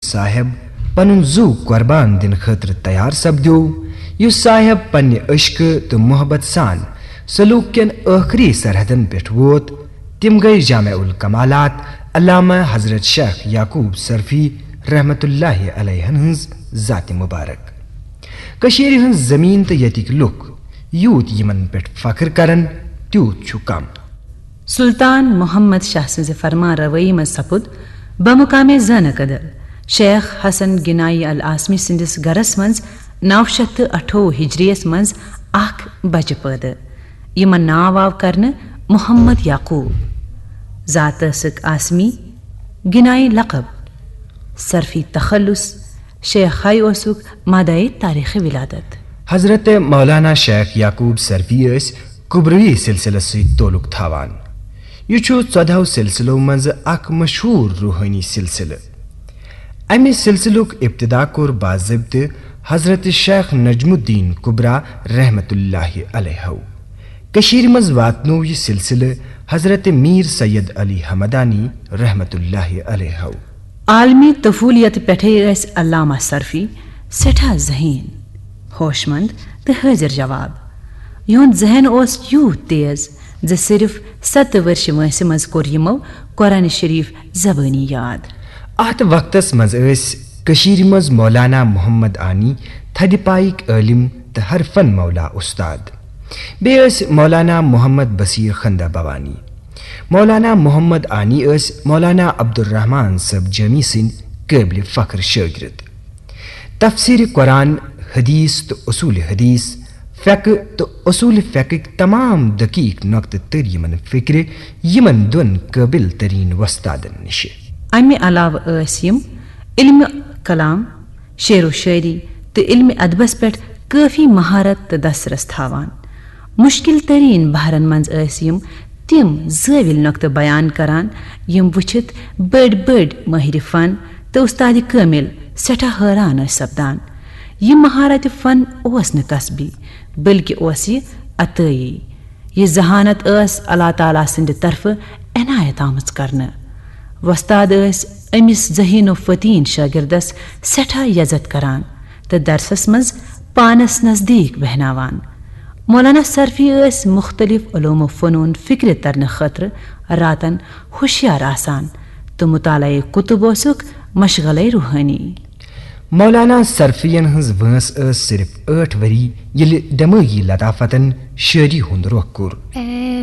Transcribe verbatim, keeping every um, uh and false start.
صاحب پنن زو قربان دن خاطر تیار سپدیو یس صاحب پنہ عشق تو محبت سان سلوک کن آخری سرحدن پہ ووت تم گئی جامع الکمالات علامہ حضرت شیخ یعقوب سرفی رحمت اللہ علیہ ہنز ذات مبارک. کشیر ہنز زمین تو یتک لک یوت یمن پہ فخر کرن تیوت چھ کم. سلطان محمد شاہ سز فرما روی مز سپد بمقام زن قدر شیخ حسن گنائی العاصمی سندس گرس مز نو شیت اٹھو ہجریس مز اخ بچہ پیدہ یمن ناو آو کرنے محمد یعقوب. ذات ٲسٕکھ عاصمی گنائی لقب سرفی تخلص شیخائی اوسُکھ مادائی تاریخ ولادت. حضرت مولانا شیخ یعقوب سرفی اس کبروی سلسلہ ست تعلق تھاوان. یہ ژۄدہو سلسلو مز اخ مشہور روحانی سلسلہ. امہ سلسلک ابتدا کور باضابطہ حضرت شیخ نجم الدین کبرا رحمت اللہ علیہ. کشیر مز واتنو یہ سلسلہ حضرت میر سید علی حمدانی رحمت اللہ علیہ. عالمی طفولیت پٹھے اس علامہ سرفی سٹھا ذہین ہوش مند تو حاضر جواب. یہند ذہن اوس یوت تیز ز صرف ست ورش وانسہ مز کور یمو قرآن شریف زبانی یاد. ات وقتس مز اس کشیر مز مولانا محمد آنی تھد پائک عالم تو ہر فن مولا استاد. بیس مولانا محمد بصیر خندہ بوانی. مولانا محمد آنی اس مولانا عبد الرحمن صاحب جمی سند قابل فخر شاگرد. تفسیر قرآن، حدیث تو اصول حدیث، فقہ تو اصول فقہ تمام دقیق نقطہ تر یمن فکر یمن دون قابل ترین وستادن نش. امہ علاوہ اس یم علم کلام، شعر و شاعری تو علم ادبس پہ کافی مہارت تو دسترس تھاوان. مشکل ترین بہرن منز اس یم تم زاویل نقطہ بیان کران یم وچھت بڑ بڑ ماہر فن تو استاد کامل سٹھا حیران اس سپدان. یہ مہارت فن اوس نہ کسبی بلکہ اوس یہ عطائی. یہ ذہانت اس اللہ تعالیٰ سند طرف عنایت آمت کرنے. وستاد اس امس ذہین و فتین شاگردس سٹھا یزت کران تو درسس مز پانس نزدیک بہناوان. مولانا سرفی اس مختلف علوم و فنون فکر ترنے خاطر راتن ہوشیار آسان تو مطالعہ کتب اوسک مشغلہ روحانی. مولانا سرفین ہنز وانس اس صرف آٹھ وری یل دماغی لطافتن شاعری ہند رخ کور.